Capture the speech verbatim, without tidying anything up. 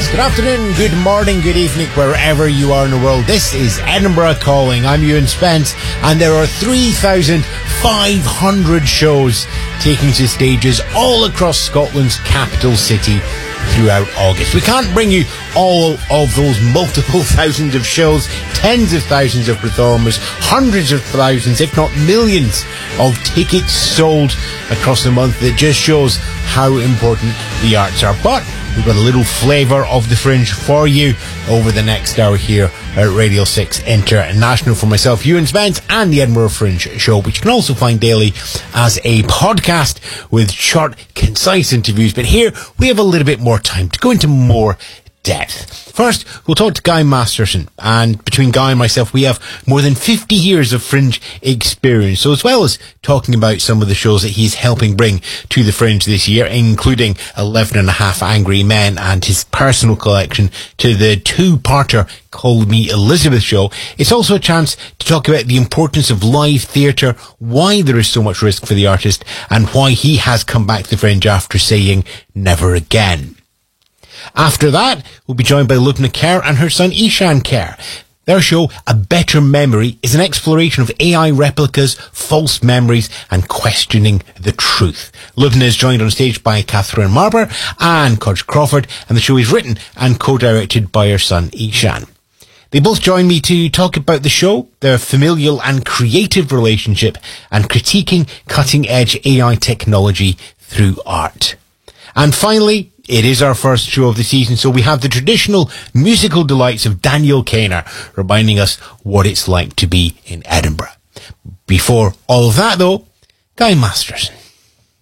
Good afternoon, good morning, good evening, wherever you are in the world. This is Edinburgh Calling. I'm Ewan Spence, and there are three thousand five hundred shows taking to stages all across Scotland's capital city throughout August. We can't bring you all of those multiple thousands of shows, tens of thousands of performers, hundreds of thousands, if not millions of tickets sold across the month. That just shows how important the arts are. But we've got a little flavour of the Fringe for you over the next hour here at Radio six International. For myself, Ewan Spence, and the Edinburgh Fringe Show, which you can also find daily as a podcast with short, concise interviews. But here we have a little bit more time to go into more depth. First, we'll talk to Guy Masterson, and between Guy and myself, we have more than fifty years of Fringe experience. So as well as talking about some of the shows that he's helping bring to the Fringe this year, including eleven and a half Angry Men and his personal collection to the two-parter Call Me Elizabeth show, it's also a chance to talk about the importance of live theatre, why there is so much risk for the artist, and why he has come back to the Fringe after saying never again. After that, we'll be joined by Lubna Kerr and her son Ishan Kerr. Their show, A Better Memory, is an exploration of A I replicas, false memories, and questioning the truth. Lubna is joined on stage by Catherine Marber and Codge Crawford, and the show is written and co-directed by her son Ishan. They both join me to talk about the show, their familial and creative relationship, and critiquing cutting-edge A I technology through art. And finally, it is our first show of the season, so we have the traditional musical delights of Daniel Kaner reminding us what it's like to be in Edinburgh. Before all of that, though, Guy Masterson.